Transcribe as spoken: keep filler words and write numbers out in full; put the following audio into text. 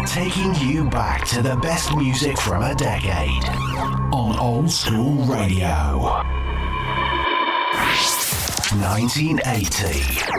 taking you back to the best music from a decade on Old School Radio. nineteen eighty.